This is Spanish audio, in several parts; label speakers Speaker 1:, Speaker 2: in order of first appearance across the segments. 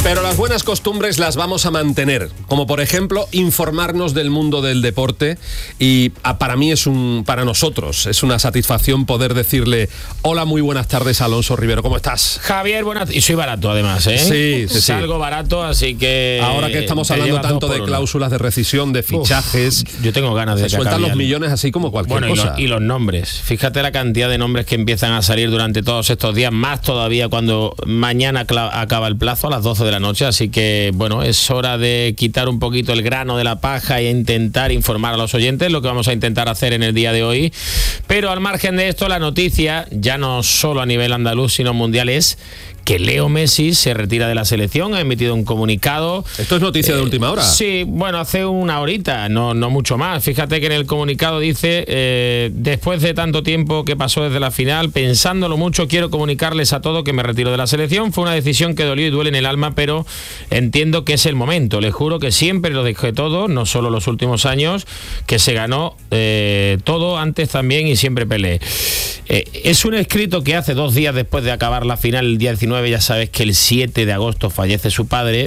Speaker 1: Pero las buenas costumbres las vamos a mantener, como por ejemplo informarnos del mundo del deporte, y para mí para nosotros es una satisfacción poder decirle hola, muy buenas tardes, Alonso Rivero, ¿cómo estás?
Speaker 2: Javier, buenas, y soy barato además, ¿eh?
Speaker 1: Sí.
Speaker 2: Salgo barato, así que...
Speaker 1: Ahora que estamos hablando tanto de cláusulas de rescisión, de fichajes...
Speaker 2: Yo tengo ganas de
Speaker 1: que sueltan los millones así como cualquier cosa.
Speaker 2: Y los nombres, fíjate la cantidad de nombres que empiezan a salir durante todos estos días, más todavía cuando mañana acaba el plazo a las 12 de la noche, así que bueno, es hora de quitar un poquito el grano de la paja e intentar informar a los oyentes, lo que vamos a intentar hacer en el día de hoy. Pero al margen de esto, la noticia, ya no solo a nivel andaluz sino mundial, es que Leo Messi se retira de la selección, ha emitido un comunicado.
Speaker 1: ¿Esto es noticia de última hora?
Speaker 2: Sí, bueno, hace una horita, no mucho más. Fíjate que en el comunicado dice, después de tanto tiempo que pasó desde la final, pensándolo mucho, quiero comunicarles a todos que me retiro de la selección. Fue una decisión que dolió y duele en el alma, pero entiendo que es el momento. Les juro que siempre lo dejé todo, no solo los últimos años, que se ganó todo, antes también, y siempre peleé. Es un escrito que hace 2 días después de acabar la final, el día 19, ya sabes que el 7 de agosto fallece su padre,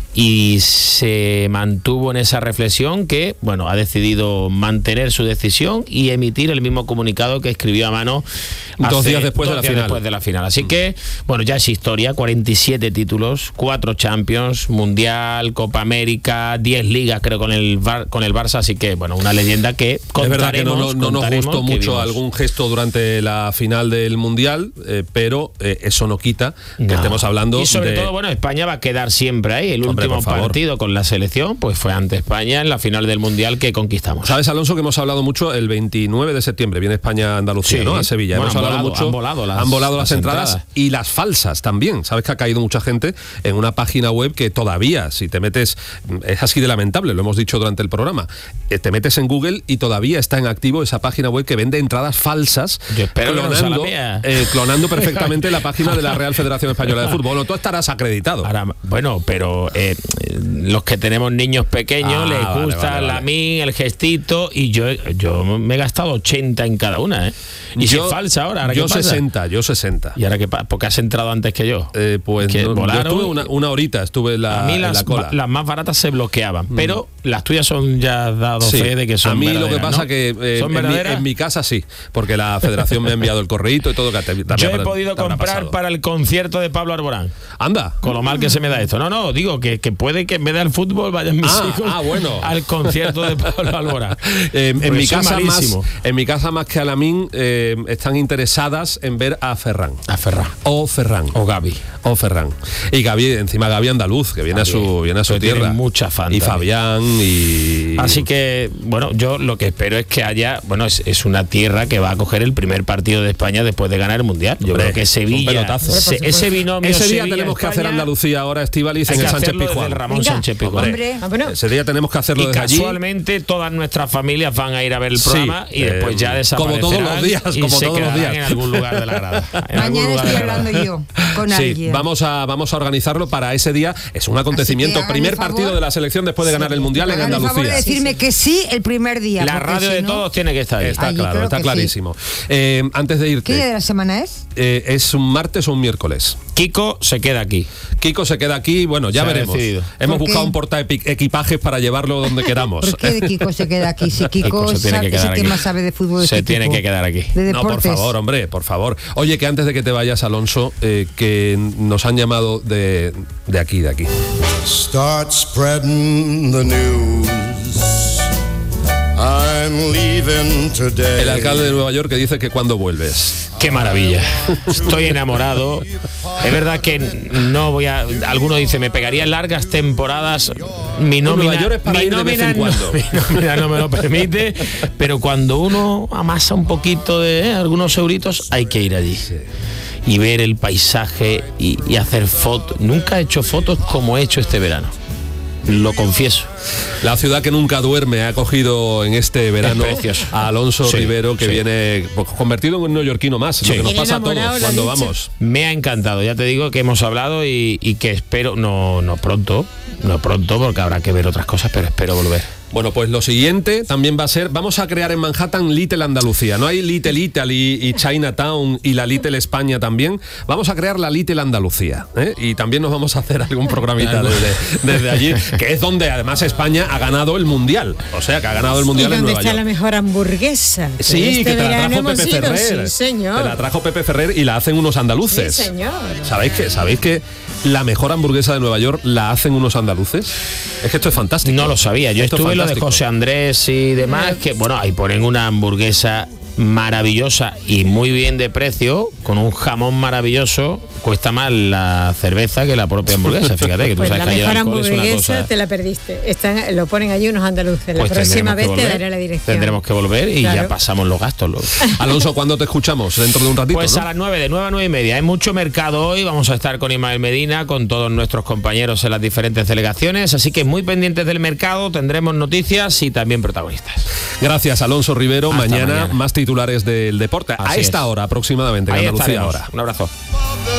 Speaker 2: y se mantuvo en esa reflexión que, bueno, ha decidido mantener su decisión y emitir el mismo comunicado que escribió a mano
Speaker 1: 2 días después
Speaker 2: de la final. Así que, bueno, ya es historia, 47 títulos, 4 Champions, Mundial, Copa América, 10 ligas creo con el Barça, así que, bueno, una leyenda que contaremos.
Speaker 1: Es verdad que no nos gustó mucho algún gesto durante la final del Mundial, pero eso no quita que estemos hablando.
Speaker 2: Y sobre todo, bueno, España va a quedar siempre ahí. El último partido con la selección pues fue ante España en la final del Mundial que conquistamos.
Speaker 1: ¿Sabes, Alonso, que hemos hablado mucho? El 29 de septiembre viene España a Andalucía, sí, ¿no? A Sevilla.
Speaker 2: Bueno,
Speaker 1: hemos hablado mucho. Han volado las entradas y las falsas también. Sabes que ha caído mucha gente en una página web que todavía, si te metes, es así de lamentable, lo hemos dicho durante el programa, te metes en Google y todavía está en activo esa página web que vende entradas falsas.
Speaker 2: Yo espero
Speaker 1: clonando perfectamente la página de la Real Federación Española de Fútbol. Tú estarás acreditado.
Speaker 2: Ahora, bueno, pero los que tenemos niños pequeños les gusta a mí el gestito, y yo me he gastado 80 en cada una, ¿eh? Y si es falsa ahora
Speaker 1: yo 60. ¿Y
Speaker 2: ahora qué pasa? Porque has entrado antes que yo.
Speaker 1: Pues yo estuve una horita, estuve en la cola.
Speaker 2: Las más baratas se bloqueaban, pero las tuyas son, ya dado fe de que son.
Speaker 1: A mí
Speaker 2: lo
Speaker 1: que pasa, ¿no? Que en mi casa sí, porque la federación me ha enviado el correíto y todo.
Speaker 2: Yo he podido comprar para el concierto de Pablo Alborán.
Speaker 1: Anda.
Speaker 2: Con lo mal que se me da esto. No, digo que puede que en vez del fútbol vayan mis hijos al concierto de Pablo Alborán.
Speaker 1: En mi casa más que a Lamín, están interesadas en ver a Ferran. O Gavi. Y Gavi andaluz, que viene a su tierra.
Speaker 2: Mucha fan.
Speaker 1: Y Fabián y...
Speaker 2: Así que, bueno, yo lo que espero es que haya... Bueno, es una tierra que va a coger el primer partido de España después de ganar el Mundial. Yo creo que Sevilla... Ese binomio...
Speaker 1: Ese día tenemos que hacer Andalucía ahora, Estíbaliz, en el Sánchez Pizjuán.
Speaker 2: Ramón Sánchez Pizjuán.
Speaker 1: Ese día tenemos que hacerlo desde allí.
Speaker 2: Y casualmente todas nuestras familias van a ir a ver el programa, y después ya desaparecerán.
Speaker 1: Como todos los días.
Speaker 2: En algún lugar de la grada.
Speaker 3: Mañana estoy hablando yo con alguien.
Speaker 1: Vamos a organizarlo para ese día. Es un acontecimiento. Primer partido de la selección después de ganar el Mundial en Andalucía.
Speaker 3: Por favor, decirme que sí el primer día.
Speaker 2: La radio de todos tiene que estar ahí.
Speaker 1: Está claro, está clarísimo. Antes de irte...
Speaker 3: ¿Qué día de la semana es?
Speaker 1: Es un martes o un miércoles.
Speaker 2: Kiko se queda aquí. Bueno, ya veremos. Hemos buscado un portaequipajes para llevarlo donde queramos.
Speaker 3: ¿Por qué Kiko se queda aquí? Si Kiko es el que más sabe de fútbol.
Speaker 2: Se tiene que quedar aquí.
Speaker 1: No, por favor, hombre, por favor. Oye, que antes de que te vayas, Alonso, que nos han llamado de aquí.
Speaker 4: Start spreading the news. I'm leaving today.
Speaker 1: El alcalde de Nueva York que dice que cuando vuelves.
Speaker 2: ¡Qué maravilla! Estoy enamorado. Es verdad que no voy a... Alguno dice, me pegaría largas temporadas. Mi nómina,
Speaker 1: Nueva York es para ir de vez en cuando.
Speaker 2: Mi nómina no me lo permite, pero cuando uno amasa un poquito de algunos euritos, hay que ir allí. Y ver el paisaje y hacer fotos. Nunca he hecho fotos como he hecho este verano. Lo confieso.
Speaker 1: La ciudad que nunca duerme ha acogido en este verano a Alonso Rivero, que viene convertido en un neoyorquino más, lo que nos pasa a todos cuando vamos.
Speaker 2: Me ha encantado, ya te digo que hemos hablado y que espero, no pronto, porque habrá que ver otras cosas, pero espero volver.
Speaker 1: Bueno, pues lo siguiente también va a ser, vamos a crear en Manhattan Little Andalucía. No hay Little Italy y Chinatown y la Little España también. Vamos a crear la Little Andalucía, ¿eh? Y también nos vamos a hacer algún programita desde allí, que es donde además España ha ganado el Mundial. O sea, que ha ganado el Mundial en Nueva York.
Speaker 3: ¿Y dónde está la mejor hamburguesa?
Speaker 1: Sí, que te la trajo Pepe Ferrer.
Speaker 3: Sí, señor.
Speaker 1: Te la trajo Pepe Ferrer y la hacen unos andaluces.
Speaker 3: Sí, señor.
Speaker 1: ¿Sabéis que la mejor hamburguesa de Nueva York la hacen unos andaluces? Es que esto es fantástico.
Speaker 2: No lo sabía. Yo estuve en lo de José Andrés y demás, que bueno, ahí ponen una hamburguesa maravillosa y muy bien de precio, con un jamón maravilloso. Cuesta más la cerveza que la propia hamburguesa, fíjate, que tú
Speaker 3: pues
Speaker 2: sabes
Speaker 3: la
Speaker 2: que
Speaker 3: mejor
Speaker 2: el alcohol
Speaker 3: hamburguesa
Speaker 2: es una cosa...
Speaker 3: te la perdiste. Lo ponen allí unos andaluces. La
Speaker 2: pues
Speaker 3: próxima vez te daré la dirección.
Speaker 2: Tendremos que volver y ya pasamos los gastos.
Speaker 1: Alonso, ¿cuándo te escuchamos? Dentro de un ratito,
Speaker 2: Pues
Speaker 1: ¿no?
Speaker 2: a las 9, de 9 a 9 y media. Hay mucho mercado hoy. Vamos a estar con Ismael Medina, con todos nuestros compañeros en las diferentes delegaciones. Así que muy pendientes del mercado, tendremos noticias y también protagonistas.
Speaker 1: Gracias, Alonso Rivero. Mañana más titulares del deporte.
Speaker 2: Así
Speaker 1: a esta hora aproximadamente, en
Speaker 2: Ahí
Speaker 1: Andalucía
Speaker 2: estaremos.
Speaker 1: ahora.
Speaker 2: Un abrazo.